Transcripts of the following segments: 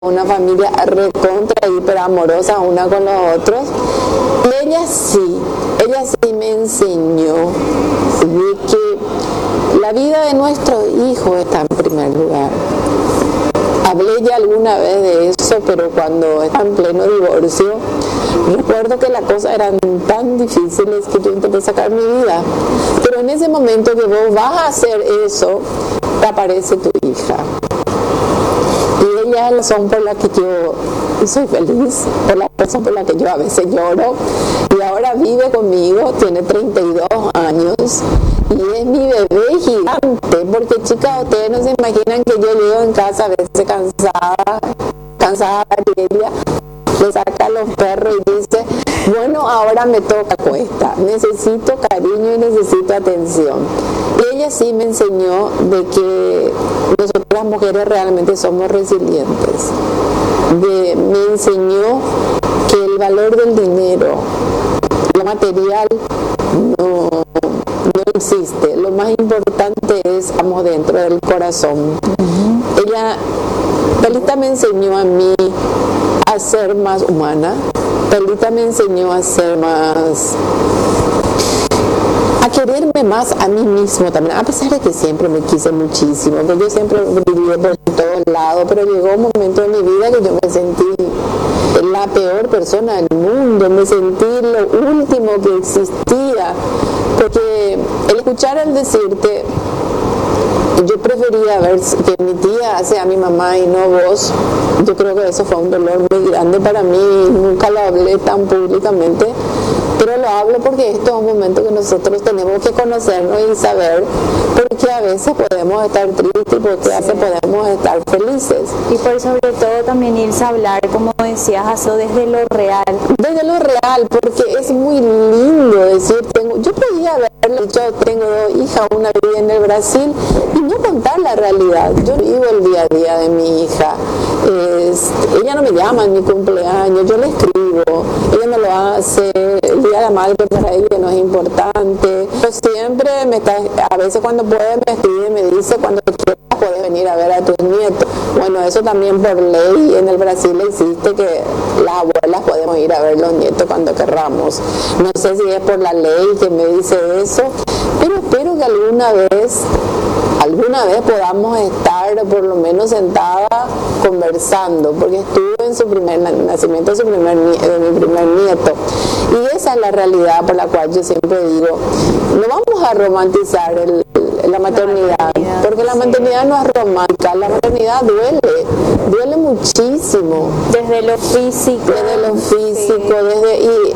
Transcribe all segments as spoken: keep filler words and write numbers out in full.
una familia recontra hiper amorosa una con los otros. Y ella sí, ella sí me enseñó de que la vida de nuestro hijo está en primer lugar. Hablé ya alguna vez de eso, pero cuando estaba en pleno divorcio, recuerdo que las cosas eran tan difíciles que yo intenté sacar mi vida. Pero en ese momento que vos vas a hacer eso, te aparece tu hija. Y ella es la razón por la que yo soy feliz, por la razón por la que yo a veces lloro. Y ahora vive conmigo, tiene treinta y dos años. Y es mi bebé gigante, porque chicas, ustedes no se imaginan que yo llego en casa a veces cansada, cansada de ella, le saca a los perros y dice, bueno, ahora me toca cuesta, necesito cariño y necesito atención. Y ella sí me enseñó de que nosotras las mujeres realmente somos resilientes. De, me enseñó que el valor del dinero, lo material, no, no existe. Lo más importante es, estamos dentro del corazón. Uh-huh. Ella, Pelita me enseñó a mí a ser más humana. Pelita me enseñó a ser más, a quererme más a mí mismo también, a pesar de que siempre me quise muchísimo, que yo siempre viví por todos lados, pero llegó un momento en mi vida que yo me sentí la peor persona del mundo, me sentí lo último que existía, porque el escuchar al decirte, yo prefería ver que mi tía sea mi mamá y no vos, yo creo que eso fue un dolor muy grande para mí, nunca lo hablé tan públicamente, pero lo hablo porque esto es un momento que nosotros tenemos que conocernos y saber porque a veces podemos estar tristes y porque a veces podemos estar felices. Y por sobre todo también irse a hablar, como decías, eso desde lo real. Desde lo real, porque es muy lindo decir, tengo, yo podía haberle dicho, tengo dos hijas, una vive en el Brasil, y no contar la realidad. Yo vivo el día a día de mi hija. Es, ella no me llama en mi cumpleaños, yo le escribo, ella me lo hace, el día de la madre para ella no es importante, pero siempre me está, a veces cuando puede me escribe, me dice cuando quieras puedes venir a ver a tus nietos. Bueno, eso también por ley en el Brasil existe que las abuelas podemos ir a ver los nietos cuando querramos. No sé si es por la ley que me dice eso, pero espero que alguna vez alguna vez podamos estar por lo menos sentada conversando, porque estuve en su primer nacimiento de, su primer, de mi primer nieto, y esa es la realidad por la cual yo siempre digo, no vamos a romantizar el, la maternidad, la maternidad porque la maternidad sí. no es romántica, la maternidad duele, duele muchísimo. Desde lo físico. Desde lo físico, sí. desde, y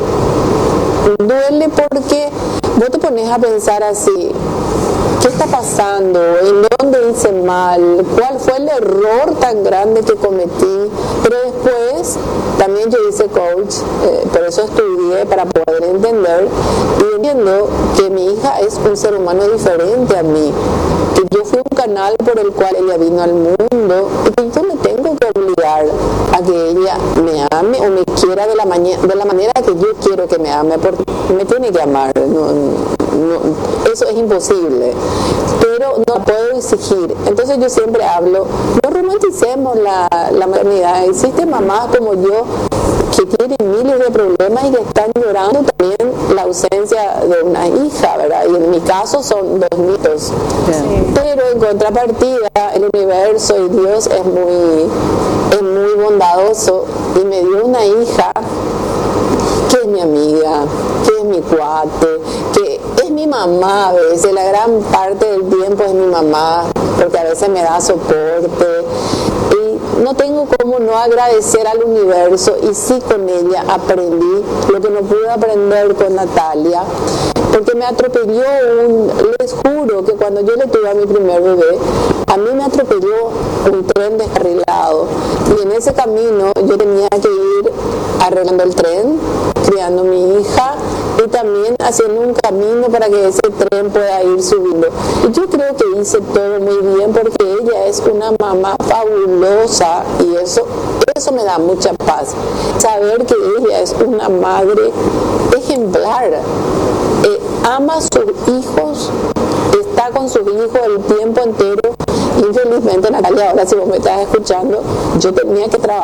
duele porque vos te pones a pensar así, ¿qué está pasando? ¿En dónde hice mal? ¿Cuál fue el error tan grande que cometí? Pero después, también yo hice coach, eh, por eso estudié para poder entender, y entiendo que mi hija es un ser humano diferente a mí, que yo fui un canal por el cual ella vino al mundo, y que yo me tengo que obligar a que ella me ame o me quiera de la, maña- de la manera que yo quiero que me ame, porque me tiene que amar, no, no, eso es imposible, pero no puedo exigir. Entonces yo siempre hablo, no romanticemos la, la maternidad. Existen mamás como yo que tienen miles de problemas y que están llorando también la ausencia de una hija, ¿verdad? Y en mi caso son dos nietos. Sí. Pero en contrapartida, el universo y Dios es muy, es muy bondadoso y me dio una hija que es mi amiga, que es mi cuate, que es mi mamá a veces, la gran parte del tiempo es mi mamá, porque a veces me da soporte, y no tengo cómo no agradecer al universo, y sí con ella aprendí lo que no pude aprender con Natalia, porque me atropelló un, les juro que cuando yo le tuve a mi primer bebé, a mí me atropelló un tren descarrilado, y en ese camino yo tenía que ir arreglando el tren, criando a mi hija y también haciendo un camino para que ese tren pueda ir subiendo. Y yo creo que hice todo muy bien porque ella es una mamá fabulosa y eso, eso me da mucha paz. Saber que ella es una madre ejemplar, eh, ama a sus hijos, está con sus hijos el tiempo entero Infelizmente, Natalia, ahora si vos me estás escuchando, yo tenía que trabajar